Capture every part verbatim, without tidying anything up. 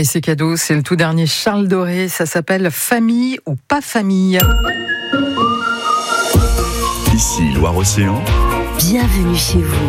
Allez, c'est cadeau, c'est le tout dernier Charles Doré, ça s'appelle Famille ou pas famille. Ici Loire-Océan. Bienvenue chez vous.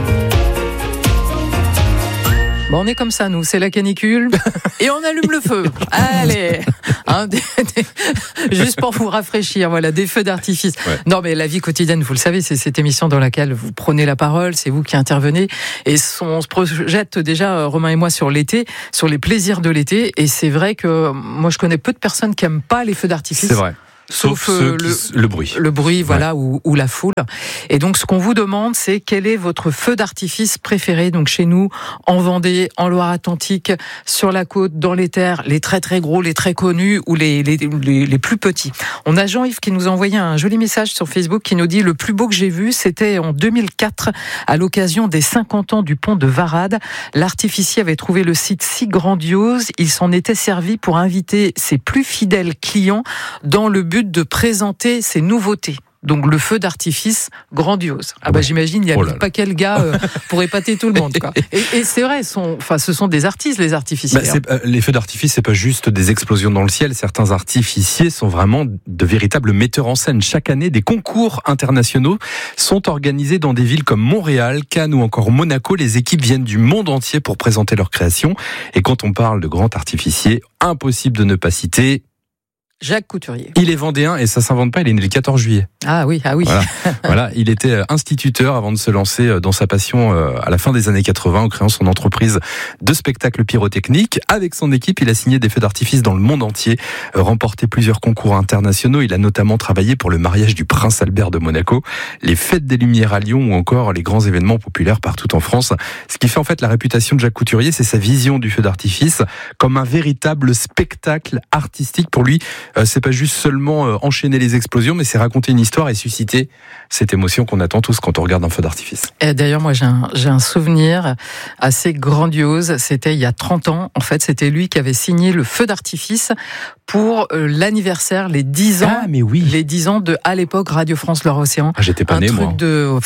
Bon, on est comme ça, nous, c'est la canicule et on allume le feu. Allez, hein, des, des, juste pour vous rafraîchir, voilà, des feux d'artifice. Ouais. Non, mais la vie quotidienne, vous le savez, c'est cette émission dans laquelle vous prenez la parole, c'est vous qui intervenez, et on se projette déjà, Romain et moi, sur l'été, sur les plaisirs de l'été, et c'est vrai que moi, je connais peu de personnes qui aiment pas les feux d'artifice. C'est vrai. Sauf, Sauf ceux le, qui, le bruit. Le bruit, voilà, ouais. ou, ou la foule. Et donc, ce qu'on vous demande, c'est quel est votre feu d'artifice préféré. Donc, chez nous, en Vendée, en Loire-Atlantique, sur la côte, dans les terres, les très très gros, les très connus ou les, les, les, les plus petits. On a Jean-Yves qui nous a envoyé un joli message sur Facebook qui nous dit « Le plus beau que j'ai vu, c'était en deux mille quatre, à l'occasion des cinquante ans du pont de Varade. L'artificier avait trouvé le site si grandiose, il s'en était servi pour inviter ses plus fidèles clients dans le but de présenter ses nouveautés. » Donc le feu d'artifice grandiose. Ah bah j'imagine il y a oh pas quel gars euh, pour épater tout le monde, quoi. Et, et c'est vrai, sont, enfin ce sont des artistes les artificiers. Bah, c'est, euh, les feux d'artifice c'est pas juste des explosions dans le ciel. Certains artificiers sont vraiment de véritables metteurs en scène. Chaque année, des concours internationaux sont organisés dans des villes comme Montréal, Cannes ou encore Monaco. Les équipes viennent du monde entier pour présenter leurs créations. Et quand on parle de grands artificiers, impossible de ne pas citer Jacques Couturier. Il est vendéen et ça s'invente pas, il est né le quatorze juillet. Ah oui, ah oui. Voilà, voilà, il était instituteur avant de se lancer dans sa passion à la fin des années quatre-vingts en créant son entreprise de spectacles pyrotechniques. Avec son équipe, il a signé des feux d'artifice dans le monde entier, remporté plusieurs concours internationaux. Il a notamment travaillé pour le mariage du prince Albert de Monaco, les fêtes des Lumières à Lyon ou encore les grands événements populaires partout en France. Ce qui fait en fait la réputation de Jacques Couturier, c'est sa vision du feu d'artifice comme un véritable spectacle artistique. Pour lui, c'est pas juste seulement enchaîner les explosions, mais c'est raconter une histoire et susciter cette émotion qu'on attend tous quand on regarde un feu d'artifice. Et d'ailleurs, moi, j'ai un, j'ai un souvenir assez grandiose. C'était il y a trente ans. En fait, c'était lui qui avait signé le feu d'artifice pour l'anniversaire, les dix ans. Ah, mais oui. Les dix ans de, à l'époque, Radio France Loire-Océan. Ah, j'étais pas un né, truc moi. De,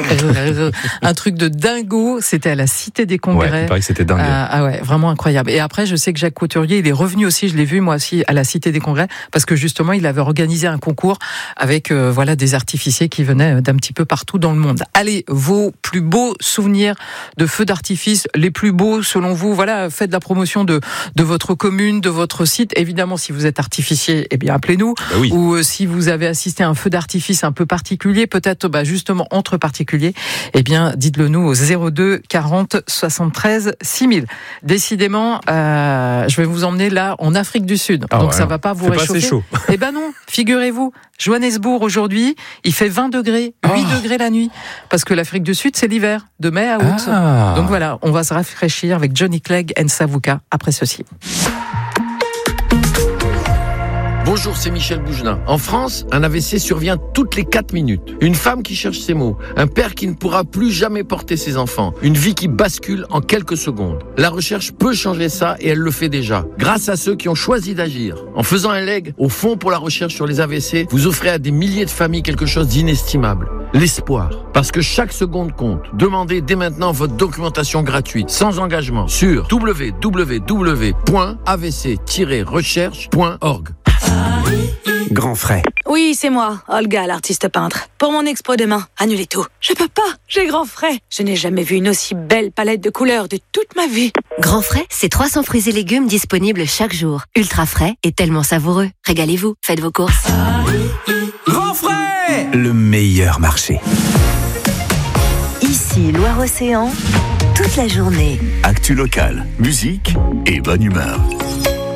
un truc de dingo. C'était à la Cité des Congrès. Ouais, il paraît que c'était dingue. Ah, ah ouais, vraiment incroyable. Et après, je sais que Jacques Couturier, il est revenu aussi, je l'ai vu, moi aussi, à la Cité des Congrès, parce que justement, il avait organisé un concours avec euh, voilà des artificiers qui venaient d'un petit peu partout dans le monde. Allez, vos plus beaux souvenirs de feux d'artifice, les plus beaux selon vous, voilà, faites la promotion de de votre commune, de votre site. Évidemment, si vous êtes artificier, eh bien appelez-nous. Bah oui. Ou euh, si vous avez assisté à un feu d'artifice un peu particulier, peut-être bah, justement entre particuliers, eh bien dites-le nous au zéro deux quarante soixante-treize six mille. Décidément, euh, je vais vous emmener là en Afrique du Sud. Ah donc ouais, ça va pas vous c'est réchauffer. Pas assez chaud. Eh ben non, figurez-vous, Johannesburg aujourd'hui, il fait vingt degrés, huit oh. degrés la nuit, parce que l'Afrique du Sud c'est l'hiver, de mai à août. Ah. Donc voilà, on va se rafraîchir avec Johnny Clegg and Savuka après ceci. Bonjour, c'est Michel Bougelin. En France, un A V C survient toutes les quatre minutes. Une femme qui cherche ses mots. Un père qui ne pourra plus jamais porter ses enfants. Une vie qui bascule en quelques secondes. La recherche peut changer ça et elle le fait déjà. Grâce à ceux qui ont choisi d'agir. En faisant un leg au Fonds pour la recherche sur les A V C, vous offrez à des milliers de familles quelque chose d'inestimable. L'espoir. Parce que chaque seconde compte. Demandez dès maintenant votre documentation gratuite, sans engagement, sur w w w point a v c tiret recherche point org. Grand frais. Oui, c'est moi, Olga, l'artiste peintre. Pour mon expo demain, annulez tout. Je peux pas, j'ai grand frais. Je n'ai jamais vu une aussi belle palette de couleurs de toute ma vie. Grand frais, c'est trois cents fruits et légumes disponibles chaque jour. Ultra frais et tellement savoureux. Régalez-vous, faites vos courses. Grand frais, le meilleur marché. Ici, Loire-Océan, toute la journée. Actu locale, musique et bonne humeur.